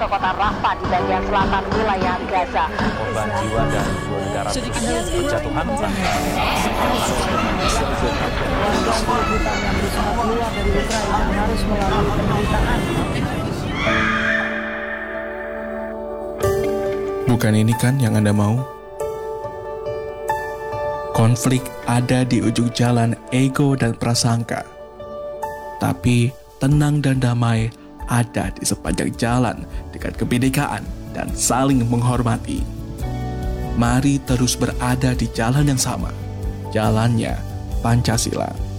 ke kota Rafah di bagian selatan wilayah Gaza. Korban jiwa dan 2 negara berjatuhan Warga Palestina yang berusaha keluar dari Ukraina harus melalui penderitaan. Bukan ini kan yang Anda mau? Konflik ada di ujung jalan ego dan prasangka. Tapi tenang dan damai ada di sepanjang jalan dengan kebinekaan dan saling menghormati. Mari terus berada di jalan yang sama. Jalannya Pancasila.